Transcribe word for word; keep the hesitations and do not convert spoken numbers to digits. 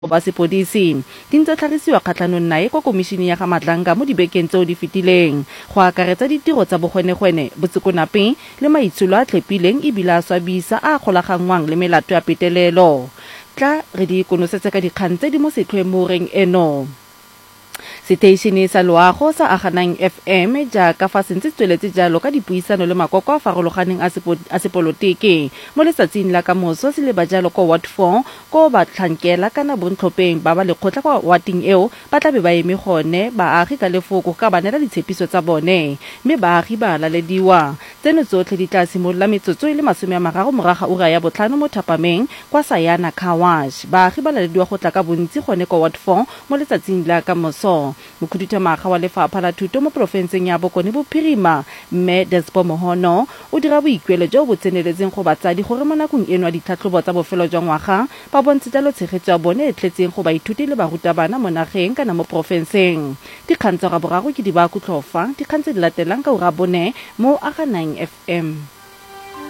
ba sepodisi di ntse tlhagisiwa kgatlhanong nae kwa komisheneng ya ga Madlanga mo dibekeng tseo di fetileng go akaretsa ditiro tsa bogwenegwene botsekonape le maitsholo a tlhepileng ebile a swabisa a golagangwang le melato ya petelelo. Tla re di konosetse ka dikgang tse di mo setlhoeng mo reng eno. Seteišene sa loago sa Aganang F M jaaka fa se ntse tsweletse jalo ka dipuisano le makoko a farologaneng a sepolotiki mo letsatsing la kamoso se leba jalo ko Ward four ko batlhankela kana bontlhopheng ba ba lekgotla kwa wating eo ba tla be ba eme gone baagi ka lefoko ka banela ditshepiso tsa bone mme baagi ba lalediwa. Tseno tsotlhe di tla simolola metsotso e le masome a mararo moraga ura ya botlhano mo Thapameng kwa Sayana Car Wash. Baagi ba lalediwa go tla ka bontsi gone ko Ward four mo letsatsing la kamoso. Mokhuduthamaga wa lefapha la thuto mo porofenseng ya Bokone Bophirima mme Despo Mohono o dira boikuelo jo bo tseneletseng go batsadi gore mo nakong eno a ditlhatlhobo tsa bofelo jwa ngwaga ba bontshe jalo tshegetso ya bone e tletseng go baithuti le barutabana mo nageng kana mo porofenseng. Dikgang tsa ga boraro ke di ba kutlhofa dikgang tse di latelang ka ura bone mo Aganang F M.